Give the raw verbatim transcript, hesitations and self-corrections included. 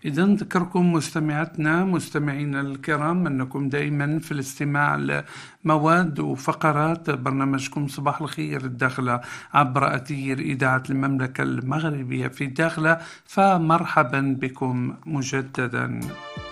إذا نذكركم مستمعاتنا مستمعينا الكرام أنكم دائما في الاستماع لمواد وفقرات برنامجكم صباح الخير الداخلة عبر أثير إذاعة المملكة المغربية في الداخلة، فمرحبا بكم مجددا.